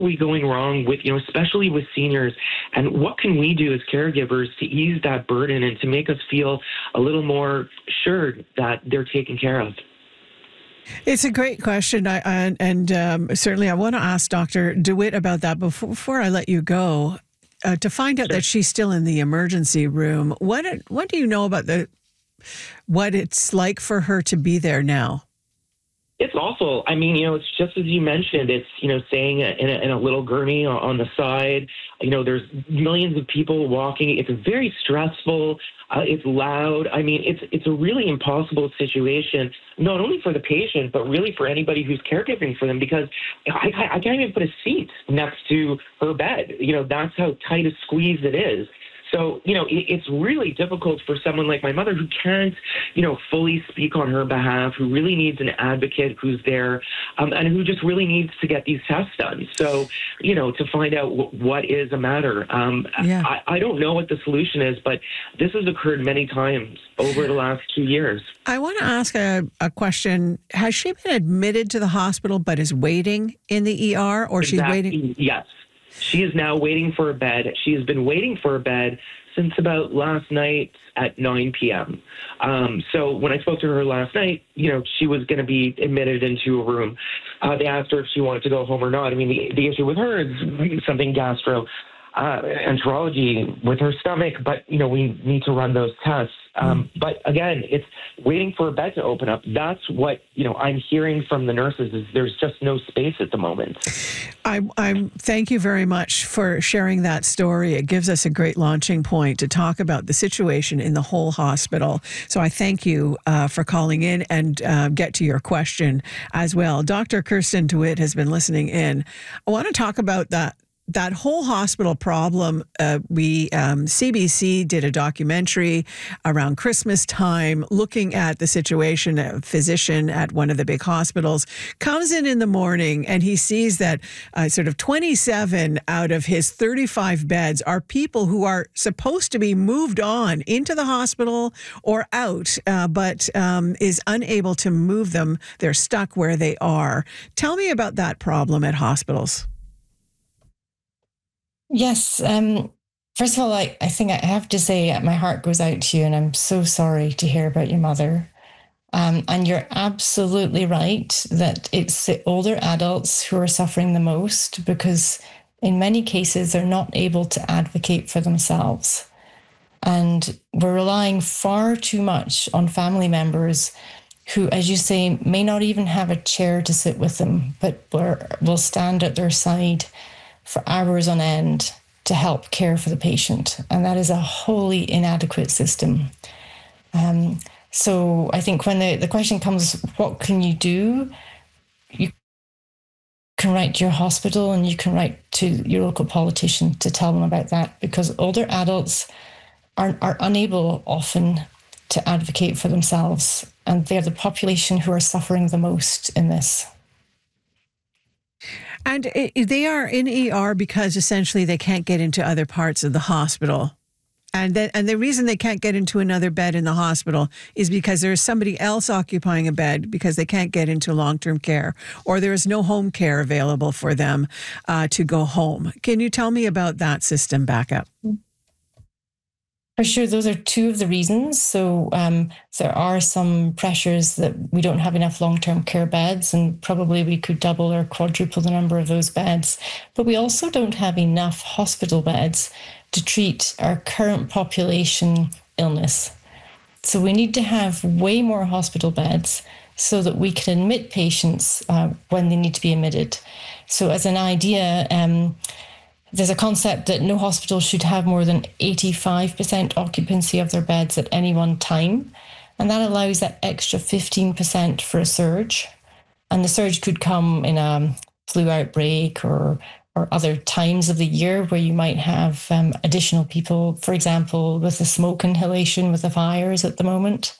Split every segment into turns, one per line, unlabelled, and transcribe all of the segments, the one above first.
we going wrong with, especially with seniors, and what can we do as caregivers to ease that burden and to make us feel a little more assured that they're taken care of?
It's a great question, certainly I want to ask Dr. DeWitt about that before I let you go. To find out that she's still in the emergency room, what do you know about what it's like for her to be there now?
It's awful. I mean, it's just as you mentioned, it's, staying in a little gurney on the side. There's millions of people walking. It's very stressful. It's loud. I mean, it's a really impossible situation, not only for the patient, but really for anybody who's caregiving for them, because I can't even put a seat next to her bed. That's how tight a squeeze it is. So, it's really difficult for someone like my mother who can't, fully speak on her behalf, who really needs an advocate who's there, and who just really needs to get these tests done. So, to find out what is the matter. I don't know what the solution is, but this has occurred many times over the last 2 years.
I want to ask a question. Has she been admitted to the hospital but is waiting in the ER, or she's waiting?
Yes. She is now waiting for a bed. She has been waiting for a bed since about last night at 9 p.m. So when I spoke to her last night, she was going to be admitted into a room. They asked her if she wanted to go home or not. I mean, the issue with her is something gastroenterology with her stomach, but, we need to run those tests. But again, it's waiting for a bed to open up. That's what, I'm hearing from the nurses is there's just no space at the moment.
I'm thank you very much for sharing that story. It gives us a great launching point to talk about the situation in the whole hospital. So I thank you for calling in and get to your question as well. Dr. Kirsten DeWitt has been listening in. I want to talk about that whole hospital problem. CBC did a documentary around Christmas time looking at the situation. A physician at one of the big hospitals comes in the morning and he sees that sort of 27 out of his 35 beds are people who are supposed to be moved on into the hospital or out, but is unable to move them. They're stuck where they are. Tell me about that problem at hospitals.
Yes. First of all, I think I have to say my heart goes out to you, and I'm so sorry to hear about your mother. And you're absolutely right that it's the older adults who are suffering the most, because in many cases they're not able to advocate for themselves. And we're relying far too much on family members who, as you say, may not even have a chair to sit with them, but will stand at their side for hours on end to help care for the patient. And that is a wholly inadequate system. So I think when the question comes, what can you do? You can write to your hospital and you can write to your local politician to tell them about that, because older adults are unable often to advocate for themselves. And they're the population who are suffering the most in this.
And they are in ER because essentially they can't get into other parts of the hospital. And the reason they can't get into another bed in the hospital is because there is somebody else occupying a bed because they can't get into long-term care, or there is no home care available for them to go home. Can you tell me about that system backup?
For sure, those are two of the reasons. So there are some pressures that we don't have enough long-term care beds, and probably we could double or quadruple the number of those beds. But we also don't have enough hospital beds to treat our current population illness. So we need to have way more hospital beds so that we can admit patients when they need to be admitted. So as an idea, there's a concept that no hospital should have more than 85% occupancy of their beds at any one time. And that allows that extra 15% for a surge. And the surge could come in a flu outbreak or other times of the year where you might have additional people, for example, with the smoke inhalation with the fires at the moment.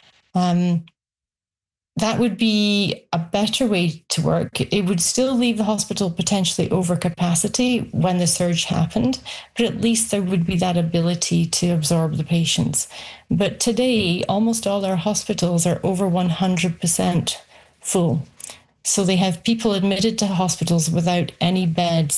That would be a better way to work. It would still leave the hospital potentially over capacity when the surge happened, but at least there would be that ability to absorb the patients. But today, almost all our hospitals are over 100% full. So they have people admitted to hospitals without any beds